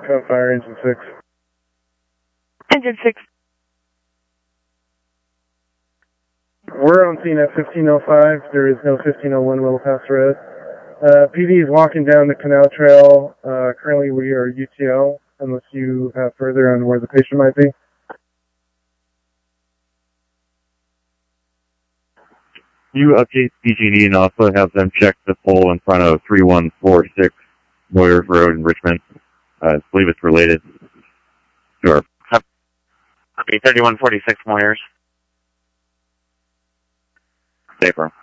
Come fire, engine 6. Engine 6. We're on scene at 1505. There is no 1501 Willow Pass Road. PD is walking down the canal trail. Currently we are UTL, unless you have further on where the patient might be. You update PG&E and also have them check the pole in front of 3146 Moyers Road in Richmond. I believe it's related to our... Copy, 3146 Moyers. Safer.